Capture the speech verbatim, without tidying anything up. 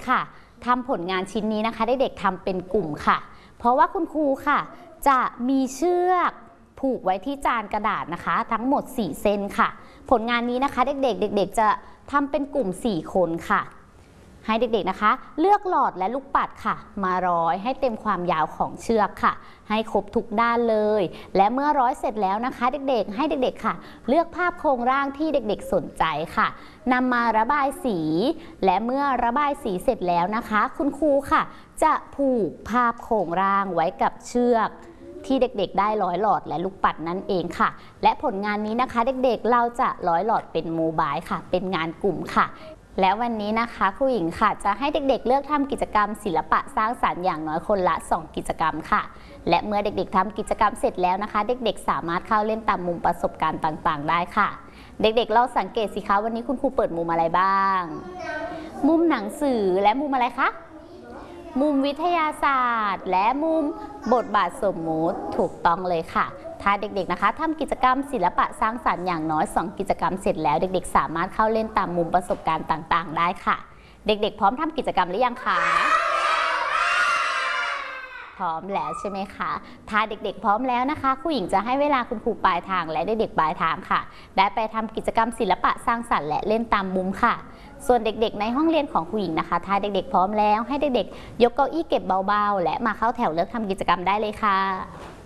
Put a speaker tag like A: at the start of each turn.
A: ๆค่ะทำผลงานชิ้นนี้นะคะเด็กๆทำเป็นกลุ่มค่ะเพราะว่าคุณครูค่ะจะมีเชือกผูกไว้ที่จานกระดาษนะคะทั้งหมดสี่เส้นค่ะผลงานนี้นะคะเด็กๆเด็กๆจะทำเป็นกลุ่มสี่คนค่ะให้เด็กๆนะคะเลือกหลอดและลูกปัดค่ะมาร้อยให้เต็มความยาวของเชือกค่ะให้ครบทุกด้านเลยและเมื่อร้อยเสร็จแล้วนะคะเด็กๆให้เด็กๆค่ะเลือกภาพโครงร่างที่เด็กๆสนใจค่ะนำมาระบายสีและเมื่อระบายสีเสร็จแล้วนะคะคุณครูค่ะจะผูกภาพโครงร่างไว้กับเชือกที่เด็กๆได้ร้อยหลอดและลูกปัดนั่นเองค่ะและผลงานนี้นะคะเด็กๆเราจะร้อยหลอดเป็นโมบายค่ะเป็นงานกลุ่มค่ะและวันนี้นะคะครูหญิงค่ะจะให้เด็กๆเลือกทำกิจกรรมศิลปะสร้างสรรค์อย่างน้อยคนละสองกิจกรรมค่ะและเมื่อเด็กๆทำกิจกรรมเสร็จแล้วนะคะเด็กๆสามารถเข้าเล่นตามมุมประสบการณ์ต่างๆได้ค่ะเด็กๆเราสังเกตสิคะวันนี้คุณครูเปิดมุมอะไรบ้างมุมหนังสือและมุมอะไรคะมุมวิทยาศาสตร์และมุมบทบาทสมมุติถูกต้องเลยค่ะถ้าเด็กๆนะคะทำกิจกรรมศิลปะสร้างสรรค์อย่างน้อยสองกิจกรรมเสร็จแล้วเด็กๆสามารถเข้าเล่นตามมุมประสบการณ์ต่างๆได้ค่ะเด็กๆพร้อมทำกิจกรรมหรือยังคะพร้อมแล้วใช่ไหมคะถ้าเด็กๆพร้อมแล้วนะคะครูหญิงจะให้เวลาคุณครูปลายทางและเด็กๆปลายทางค่ะได้ไปทำกิจกรรมศิลปะสร้างสรรค์และเล่นตามมุมค่ะส่วนเด็กๆในห้องเรียนของครูหญิงนะคะถ้าเด็กๆพร้อมแล้วให้เด็กๆยกเก้าอี้เก็บเบาๆและมาเข้าแถวเลือกทำกิจกรรมได้เลยค่ะ